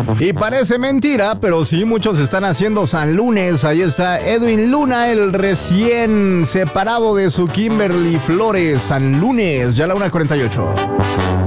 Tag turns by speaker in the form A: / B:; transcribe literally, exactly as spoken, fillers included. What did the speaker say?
A: Y parece mentira, pero sí, muchos están haciendo San Lunes. Ahí está Edwin Luna, el recién separado de su Kimberly Flores. San Lunes, ya a la una cuarenta y ocho.